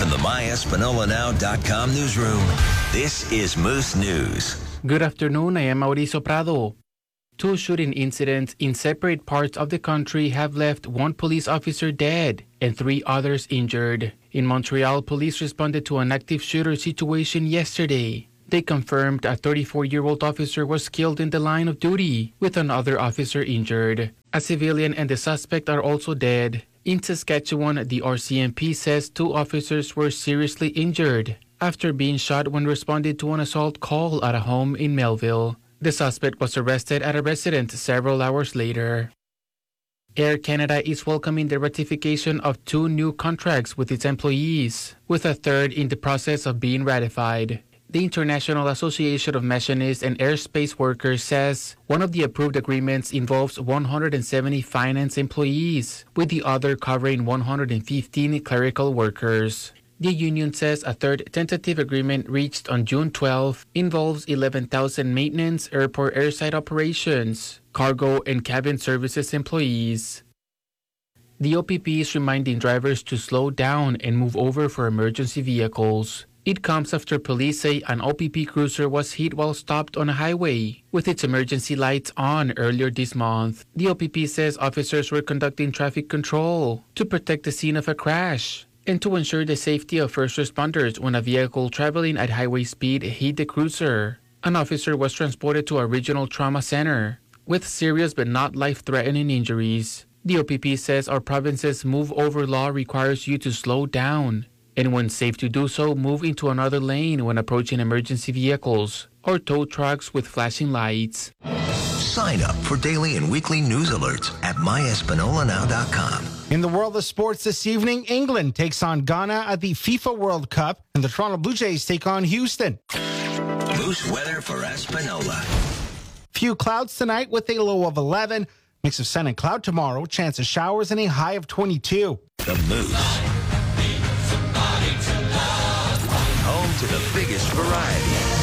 From the MyEspanolaNow.com newsroom, this is Moose News. Good afternoon, I am Mauricio Prado. Two shooting incidents in separate parts of the country have left one police officer dead and 3 others injured. In Montreal, police responded to an active shooter situation yesterday. They confirmed a 34-year-old officer was killed in the line of duty, with another officer injured. A civilian and the suspect are also dead. In Saskatchewan, the RCMP says 2 officers were seriously injured after being shot when responded to an assault call at a home in Melville. The suspect was arrested at a residence several hours later. Air Canada is welcoming the ratification of 2 new contracts with its employees, with a third in the process of being ratified. The International Association of Machinists and Airspace Workers says one of the approved agreements involves 170 finance employees, with the other covering 115 clerical workers. The union says a third tentative agreement reached on June 12 involves 11,000 maintenance, airport airside operations, cargo, and cabin services employees. The OPP is reminding drivers to slow down and move over for emergency vehicles. It comes after police say an OPP cruiser was hit while stopped on a highway, with its emergency lights on earlier this month. The OPP says officers were conducting traffic control to protect the scene of a crash and to ensure the safety of first responders when a vehicle traveling at highway speed hit the cruiser. An officer was transported to a regional trauma center with serious but not life-threatening injuries. The OPP says our province's move-over law requires you to slow down, and when safe to do so, move into another lane when approaching emergency vehicles or tow trucks with flashing lights. Sign up for daily and weekly news alerts at MyEspanolaNow.com. In the world of sports this evening, England takes on Ghana at the FIFA World Cup, and the Toronto Blue Jays take on Houston. Moose weather for Espanola. Few clouds tonight with a low of 11. Mix of sun and cloud tomorrow. Chance of showers and a high of 22. The Moose. Home to the biggest variety.